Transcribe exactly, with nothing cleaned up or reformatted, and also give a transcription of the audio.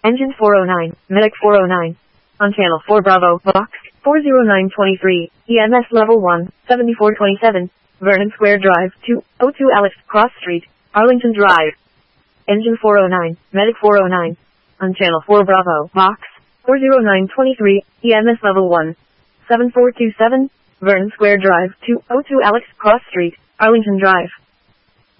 Engine four oh nine, Medic four oh nine. On channel four Bravo, box four oh nine two three, E M S level one, seventy-four twenty-seven, Vernon Square Drive, two oh two Alex Cross Street, Arlington Drive. Engine four oh nine, Medic four oh nine. On channel four Bravo, box four oh nine two three, E M S level one, seven four two seven, Vernon Square Drive, two oh two Alex Cross Street, Arlington Drive.